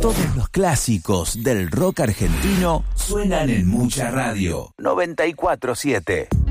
Todos los clásicos del rock argentino suenan en Mucha Radio 94.7.